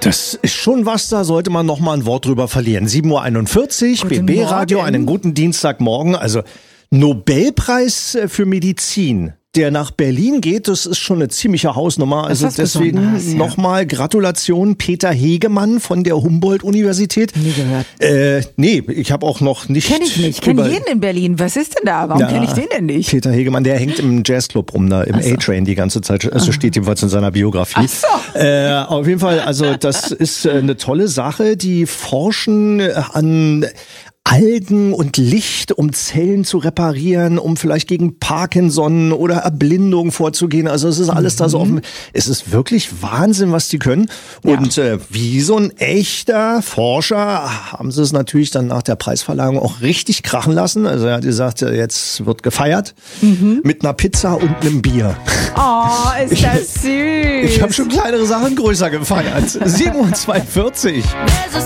Das ist schon was, da sollte man noch mal ein Wort drüber verlieren. 7:41 Uhr, BB-Radio, einen guten Dienstagmorgen. Also Nobelpreis für Medizin, der nach Berlin geht, das ist schon eine ziemliche Hausnummer. Also deswegen nochmal Gratulation Peter Hegemann von der Humboldt-Universität. Nie gehört. Nee, ich habe auch noch nicht... Kenn ich nicht. Kenn jeden in Berlin. Was ist denn da? Warum kenne ich den denn nicht? Peter Hegemann, der hängt im Jazzclub rum, da im A-Train die ganze Zeit. Also steht jedenfalls in seiner Biografie. Ach so. Auf jeden Fall, also das ist eine tolle Sache. Die forschen an Algen und Licht, um Zellen zu reparieren, um vielleicht gegen Parkinson oder Erblindung vorzugehen. Also es ist alles da so offen. Es ist wirklich Wahnsinn, was die können. Und wie so ein echter Forscher haben sie es natürlich dann nach der Preisverleihung auch richtig krachen lassen. Also er hat gesagt, jetzt wird gefeiert mit einer Pizza und einem Bier. Oh, ist das süß. Ich habe schon kleinere Sachen größer gefeiert. 7:42 Uhr.